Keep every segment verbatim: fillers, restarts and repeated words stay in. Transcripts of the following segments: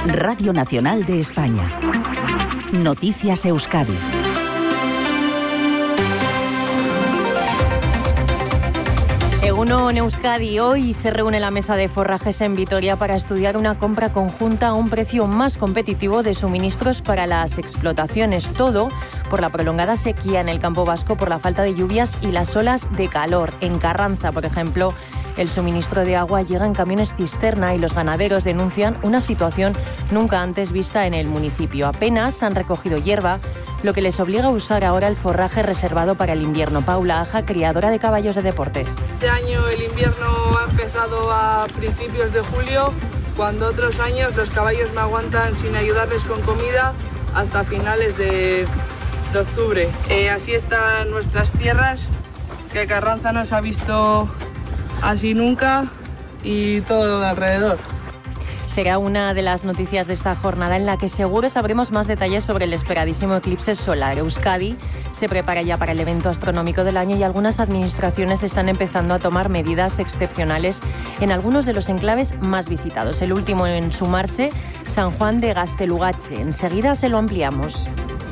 Radio Nacional de España. Noticias Euskadi. Egunon Euskadi, hoy se reúne la mesa de forrajes en Vitoria para estudiar una compra conjunta a un precio más competitivo de suministros para las explotaciones. Todo por la prolongada sequía en el campo vasco, por la falta de lluvias y las olas de calor. En Carranza, por ejemplo, el suministro de agua llega en camiones cisterna y los ganaderos denuncian una situación nunca antes vista en el municipio. Apenas han recogido hierba, lo que les obliga a usar ahora el forraje reservado para el invierno. Paula Aja, criadora de caballos de deporte. Este año el invierno ha empezado a principios de julio, cuando otros años los caballos me aguantan sin ayudarles con comida hasta finales de, de octubre. Eh, así están nuestras tierras, que Carranza no se ha visto así nunca, y todo de alrededor. Será una de las noticias de esta jornada en la que seguro sabremos más detalles sobre el esperadísimo eclipse solar. Euskadi se prepara ya para el evento astronómico del año y algunas administraciones están empezando a tomar medidas excepcionales en algunos de los enclaves más visitados. El último en sumarse, San Juan de Gaztelugatxe. Enseguida se lo ampliamos.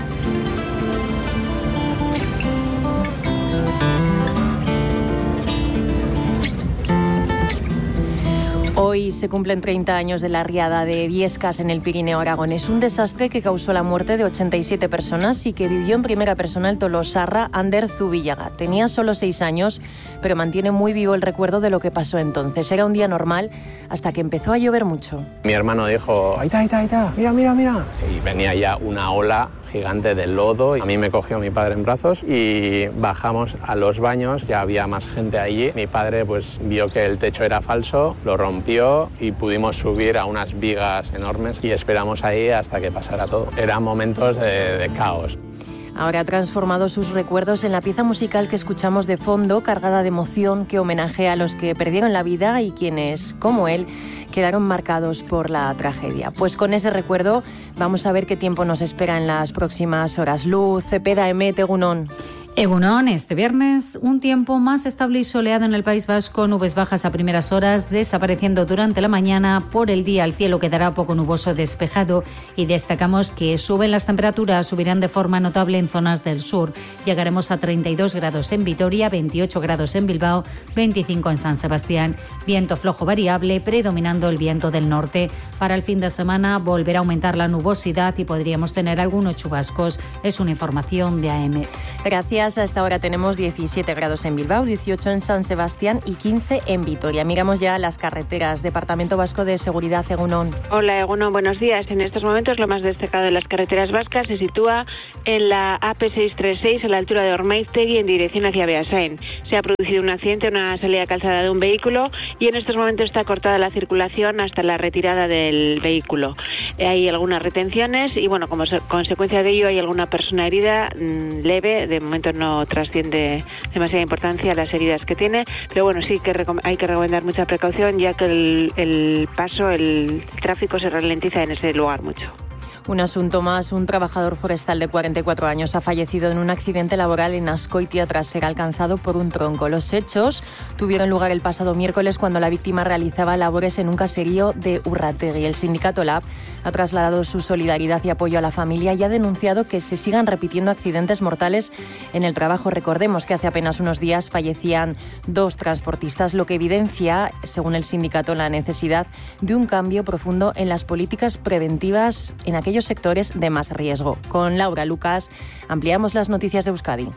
Hoy se cumplen treinta años de la riada de Viescas en el Pirineo aragonés, un desastre que causó la muerte de ochenta y siete personas y que vivió en primera persona el tolosarra Ander Zubillaga. Tenía solo seis años, pero mantiene muy vivo el recuerdo de lo que pasó entonces. Era un día normal hasta que empezó a llover mucho. Mi hermano dijo, ahí está, ahí está, ahí está, mira, mira, mira. Y venía ya una ola gigante de lodo. A mí me cogió mi padre en brazos y bajamos a los baños, ya había más gente allí. Mi padre pues vio que el techo era falso, lo rompió y pudimos subir a unas vigas enormes y esperamos ahí hasta que pasara todo. Eran momentos de, de caos. Ahora ha transformado sus recuerdos en la pieza musical que escuchamos de fondo, cargada de emoción, que homenajea a los que perdieron la vida y quienes, como él, quedaron marcados por la tragedia. Pues con ese recuerdo vamos a ver qué tiempo nos espera en las próximas horas. Luz, Cepeda, Emet, Egunon. Egunon, este viernes un tiempo más estable y soleado en el País Vasco, nubes bajas a primeras horas, desapareciendo durante la mañana. Por el día el cielo quedará poco nuboso despejado y destacamos que suben las temperaturas, subirán de forma notable en zonas del sur. Llegaremos a treinta y dos grados en Vitoria, veintiocho grados en Bilbao, veinticinco en San Sebastián. Viento flojo variable, predominando el viento del norte. Para el fin de semana volverá a aumentar la nubosidad y podríamos tener algunos chubascos. Es una información de A M. Gracias. A esta hora tenemos diecisiete grados en Bilbao, dieciocho en San Sebastián y quince en Vitoria. Miramos ya las carreteras. Departamento Vasco de Seguridad, Egunon. Hola, Egunon, buenos días. En estos momentos lo más destacado de las carreteras vascas se sitúa en la A P seiscientos treinta y seis a la altura de Ormaiztegui en dirección hacia Beasain. Se ha producido un accidente, una salida calzada de un vehículo y en estos momentos está cortada la circulación hasta la retirada del vehículo. Hay algunas retenciones y, bueno, como consecuencia de ello hay alguna persona herida mmm, leve. De momento no trasciende demasiada importancia las heridas que tiene, pero bueno, sí que recom- hay que recomendar mucha precaución, ya que el, el paso, el tráfico se ralentiza en ese lugar mucho. Un asunto más, un trabajador forestal de cuarenta y cuatro años ha fallecido en un accidente laboral en Azkoitia tras ser alcanzado por un tronco. Los hechos tuvieron lugar el pasado miércoles cuando la víctima realizaba labores en un caserío de Urrategui. El sindicato Lab ha trasladado su solidaridad y apoyo a la familia y ha denunciado que se sigan repitiendo accidentes mortales en el trabajo. Recordemos que hace apenas unos días fallecían dos transportistas, lo que evidencia, según el sindicato, la necesidad de un cambio profundo en las políticas preventivas en aquellos sectores de más riesgo. Con Laura Lucas ampliamos las noticias de Euskadi.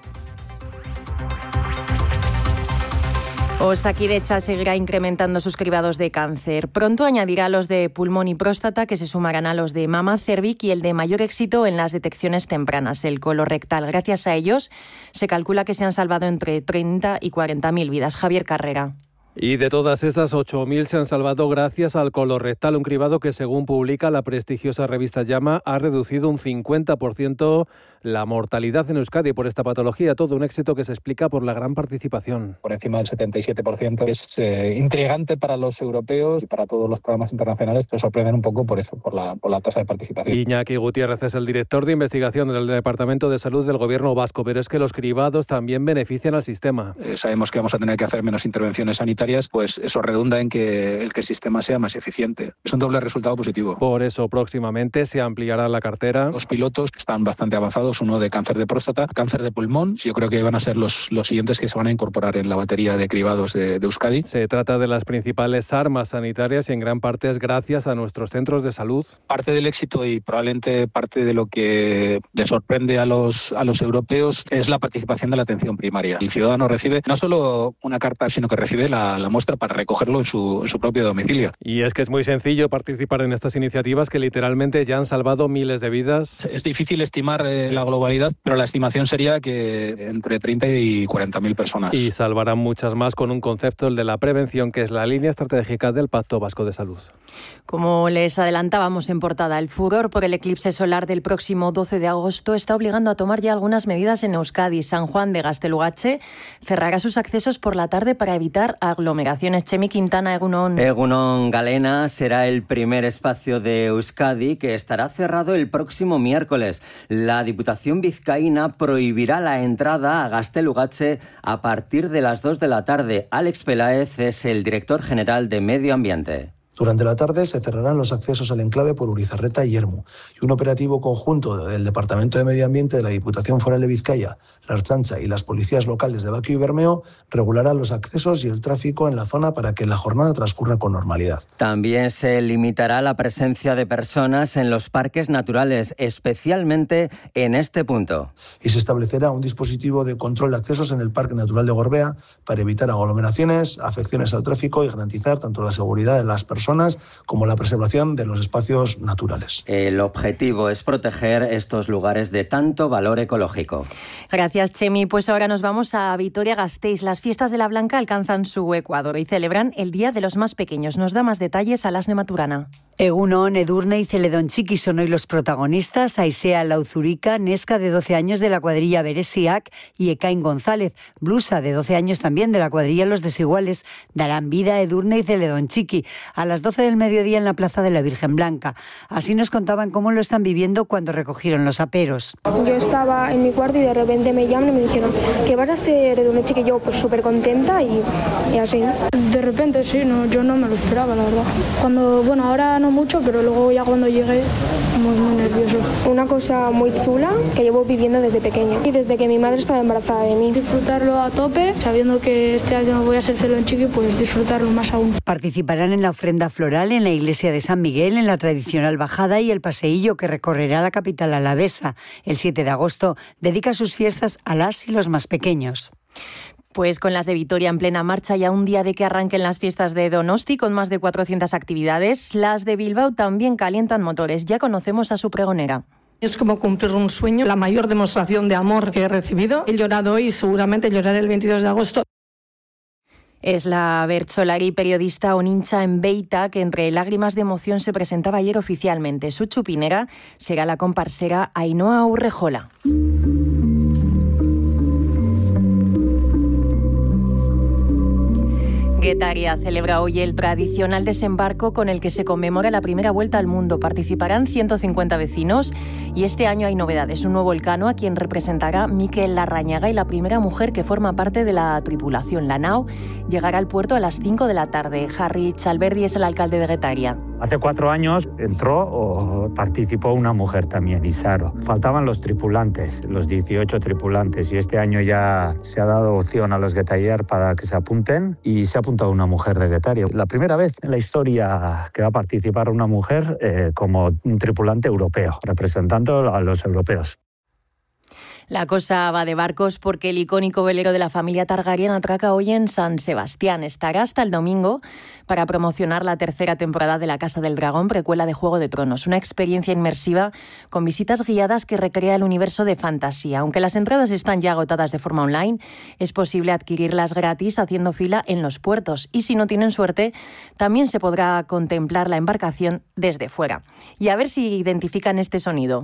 Osakidetza seguirá incrementando sus cribados de cáncer. Pronto añadirá los de pulmón y próstata, que se sumarán a los de mama, cérvix y el de mayor éxito en las detecciones tempranas, el colorectal. Gracias a ellos se calcula que se han salvado entre treinta y cuarenta mil vidas. Javier Carrera. Y de todas esas, ocho mil se han salvado gracias al colorectal, un cribado que, según publica la prestigiosa revista Llama, ha reducido un cincuenta por ciento la mortalidad en Euskadi por esta patología. Todo un éxito que se explica por la gran participación. Por encima del setenta y siete por ciento. Es eh, intrigante para los europeos y para todos los programas internacionales, pero sorprenden un poco por eso, por la, por la tasa de participación. Iñaki Gutiérrez es el director de investigación del Departamento de Salud del Gobierno vasco, pero es que los cribados también benefician al sistema. Eh, sabemos que vamos a tener que hacer menos intervenciones sanitarias sanitarias, pues eso redunda en que el que el sistema sea más eficiente. Es un doble resultado positivo. Por eso, próximamente se ampliará la cartera. Los pilotos están bastante avanzados, uno de cáncer de próstata, cáncer de pulmón. Yo creo que van a ser los, los siguientes que se van a incorporar en la batería de cribados de, de Euskadi. Se trata de las principales armas sanitarias y en gran parte es gracias a nuestros centros de salud. Parte del éxito y probablemente parte de lo que le sorprende a los, a los europeos es la participación de la atención primaria. El ciudadano recibe no solo una carta, sino que recibe la, la muestra para recogerlo en su, en su propio domicilio. Y es que es muy sencillo participar en estas iniciativas que literalmente ya han salvado miles de vidas. Es difícil estimar eh, la globalidad, pero la estimación sería que entre treinta y cuarenta mil personas. Y salvarán muchas más con un concepto, el de la prevención, que es la línea estratégica del Pacto Vasco de Salud. Como les adelantábamos en portada, el furor por el eclipse solar del próximo doce de agosto está obligando a tomar ya algunas medidas en Euskadi. San Juan de Gaztelugatxe cerrará sus accesos por la tarde para evitar aglomeraciones. Chemi Quintana, Egunon. Egunon Galena será el primer espacio de Euskadi que estará cerrado el próximo miércoles. La Diputación vizcaína prohibirá la entrada a Gaztelugatxe a partir de las dos de la tarde. Alex Peláez es el director general de Medio Ambiente. Durante la tarde se cerrarán los accesos al enclave por Urizarreta y Ermu, y un operativo conjunto del Departamento de Medio Ambiente de la Diputación Foral de Vizcaya, la Ertzaintza y las policías locales de Bakio y Bermeo regularán los accesos y el tráfico en la zona para que la jornada transcurra con normalidad. También se limitará la presencia de personas en los parques naturales, especialmente en este punto. Y se establecerá un dispositivo de control de accesos en el Parque Natural de Gorbea para evitar aglomeraciones, afecciones al tráfico y garantizar tanto la seguridad de las personas como la preservación de los espacios naturales. El objetivo es proteger estos lugares de tanto valor ecológico. Gracias, Chemi. Pues ahora nos vamos a Vitoria-Gasteiz. Las fiestas de la Blanca alcanzan su Ecuador y celebran el Día de los Más Pequeños. Nos da más detalles Alasne Maturana. Egunon, Edurne y Celedón Chiqui son hoy los protagonistas. Aisea Lauzurica, Nesca de doce años de la cuadrilla Beresiak y Ekain González, Blusa de doce años también de la cuadrilla Los Desiguales, darán vida a Edurne y Celedón Chiqui a las doce del mediodía en la Plaza de la Virgen Blanca. Así nos contaban cómo lo están viviendo cuando recogieron los aperos. Yo estaba en mi cuarto y de repente me llaman y me dijeron que vas a ser Edurne Chiqui, y yo pues súper contenta y, y así. De repente sí, no, yo no me lo esperaba, la verdad. Cuando, bueno, ahora no mucho, pero luego ya cuando llegué, muy, muy nervioso. Una cosa muy chula que llevo viviendo desde pequeña y desde que mi madre estaba embarazada de mí. Disfrutarlo a tope, sabiendo que este año no voy a ser Celedón Chiqui, pues disfrutarlo más aún. Participarán en la ofrenda floral en la iglesia de San Miguel, en la tradicional bajada y el paseillo que recorrerá la capital alavesa. El siete de agosto dedica sus fiestas a las y los más pequeños. Pues con las de Vitoria en plena marcha y a un día de que arranquen las fiestas de Donosti con más de cuatrocientas actividades, las de Bilbao también calientan motores. Ya conocemos a su pregonera. Es como cumplir un sueño, la mayor demostración de amor que he recibido. He llorado hoy y seguramente lloraré el veintidós de agosto. Es la bertsolari periodista onincha en Beita que entre lágrimas de emoción se presentaba ayer oficialmente. Su chupinera será la comparsera Ainhoa Urrejola. Guetaria celebra hoy el tradicional desembarco con el que se conmemora la primera vuelta al mundo. Participarán ciento cincuenta vecinos y este año hay novedades. Un nuevo elcano a quien representará Mikel Larrañaga y la primera mujer que forma parte de la tripulación. La nao llegará al puerto a las cinco de la tarde. Harry Chalberdi es el alcalde de Guetaria. Hace cuatro años entró o participó una mujer también, Isaro. Faltaban los tripulantes, los dieciocho tripulantes, y este año ya se ha dado opción a los guetariar para que se apunten y se ha apuntado una mujer de Guetaria. La primera vez en la historia que va a participar una mujer eh, como un tripulante europeo, representando a los europeos. La cosa va de barcos porque el icónico velero de la familia Targaryen atraca hoy en San Sebastián. Estará hasta el domingo para promocionar la tercera temporada de La Casa del Dragón, precuela de Juego de Tronos. Una experiencia inmersiva con visitas guiadas que recrea el universo de fantasía. Aunque las entradas están ya agotadas de forma online, es posible adquirirlas gratis haciendo fila en los puertos. Y si no tienen suerte, también se podrá contemplar la embarcación desde fuera. Y a ver si identifican este sonido.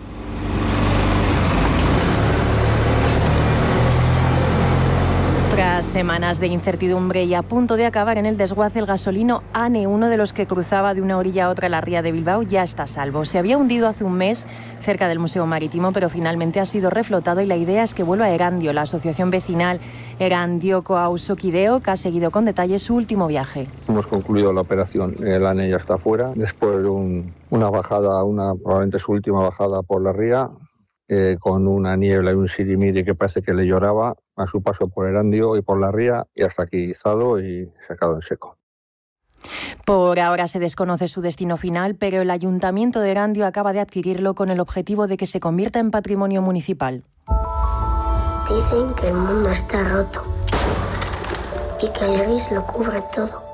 Tras Tras semanas de incertidumbre y a punto de acabar en el desguace, el gasolino ANE, uno de los que cruzaba de una orilla a otra la ría de Bilbao, ya está a salvo. Se había hundido hace un mes cerca del Museo Marítimo, pero finalmente ha sido reflotado y la idea es que vuelva a Erandio. La asociación vecinal Erandioko Auzokideo, que ha seguido con detalle su último viaje. Hemos concluido la operación, el ANE ya está fuera, después de un, una bajada, una probablemente su última bajada por la ría, Eh, con una niebla y un sirimiri que parece que le lloraba a su paso por Erandio y por la ría, y hasta aquí izado y sacado en seco. Por ahora se desconoce su destino final, pero el Ayuntamiento de Erandio acaba de adquirirlo con el objetivo de que se convierta en patrimonio municipal. Dicen que el mundo está roto y que el gris lo cubre todo.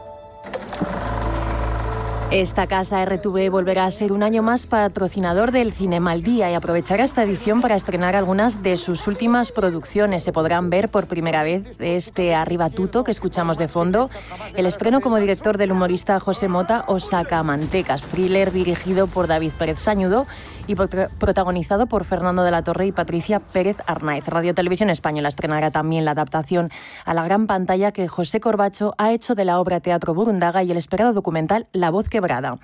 Esta casa R T V volverá a ser un año más patrocinador del Cinema al Día y aprovechará esta edición para estrenar algunas de sus últimas producciones. Se podrán ver por primera vez este Arriba Tuto que escuchamos de fondo, el estreno como director del humorista José Mota o Sacamantecas, thriller dirigido por David Pérez Sañudo y protagonizado por Fernando de la Torre y Patricia Pérez Arnaiz. Radio Televisión Española estrenará también la adaptación a la gran pantalla que José Corbacho ha hecho de la obra Teatro Burundaga y el esperado documental La Voz Quebrada.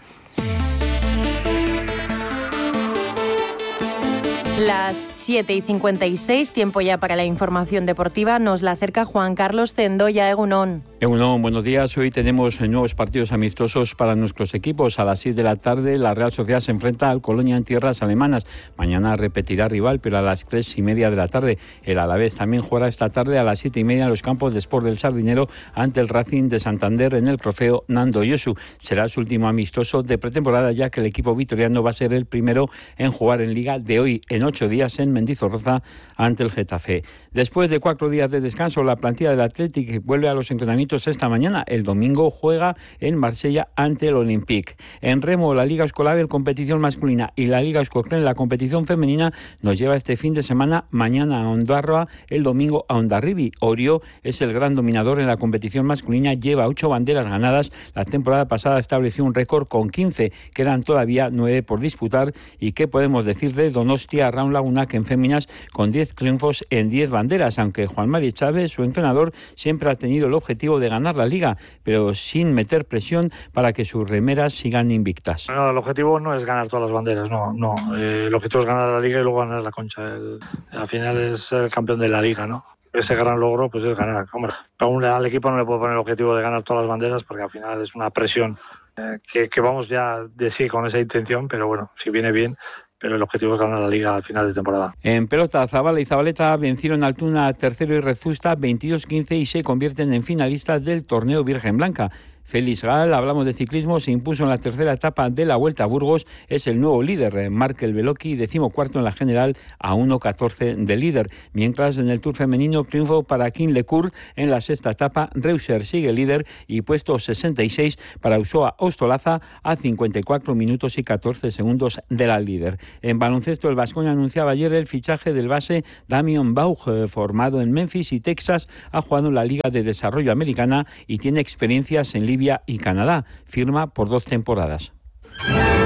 Las siete y cincuenta y seis, tiempo ya para la información deportiva, nos la acerca Juan Carlos Zendoya. Egunon. Egunon, buenos días. Hoy tenemos nuevos partidos amistosos para nuestros equipos. A las seis de la tarde la Real Sociedad se enfrenta al Colonia en tierras alemanas. Mañana repetirá rival, pero a las tres y media de la tarde. El Alavés también jugará esta tarde a las siete y media en los campos de Sport del Sardinero ante el Racing de Santander en el trofeo Nando Yosu. Será su último amistoso de pretemporada, ya que el equipo vitoriano va a ser el primero en jugar en Liga de hoy en ocho días en Mendizorroza ante el Getafe. Después de cuatro días de descanso, la plantilla del Athletic vuelve a los entrenamientos esta mañana. El domingo juega en Marsella ante el Olympique. En remo, la Liga Escolabel, competición masculina, y la Liga Euskotren, la competición femenina, nos lleva este fin de semana, mañana a Ondarroa, el domingo a Hondarribi. Orio es el gran dominador en la competición masculina, lleva ocho banderas ganadas. La temporada pasada estableció un récord con quince, quedan todavía nueve por disputar. ¿Y qué podemos decir de Donostia Raun Laguna, que en féminas con diez triunfos en diez banderas, aunque Juan Mari Chávez, su entrenador, siempre ha tenido el objetivo de ganar la Liga, pero sin meter presión para que sus remeras sigan invictas? No, el objetivo no es ganar todas las banderas, no, no. Eh, el objetivo es ganar la Liga y luego ganar la Concha. El, al final es el campeón de la Liga, ¿no? Ese gran logro pues es ganar. Hombre, aún al equipo no le puedo poner el objetivo de ganar todas las banderas porque al final es una presión eh, que, que vamos ya de sí con esa intención, pero bueno, si viene bien, pero el objetivo es ganar la Liga al final de temporada. En pelota, Zabala y Zabaleta vencieron al Tuna tercero y Rezusta veintidós quince y se convierten en finalistas del torneo Virgen Blanca. Félix Gal, hablamos de ciclismo, se impuso en la tercera etapa de la Vuelta a Burgos, es el nuevo líder. Markel Beloki, decimocuarto en la general, a uno catorce del líder. Mientras en el Tour femenino, triunfo para Kim Lecourt en la sexta etapa, Reuser sigue líder y puesto sesenta y seis para Usoa Ostolaza a cincuenta y cuatro minutos y catorce segundos de la líder. En baloncesto, el Baskonia anunciaba ayer el fichaje del base Damian Bauch, formado en Memphis y Texas, ha jugado en la Liga de Desarrollo Americana y tiene experiencias en Libia y Canadá. Firma por dos temporadas.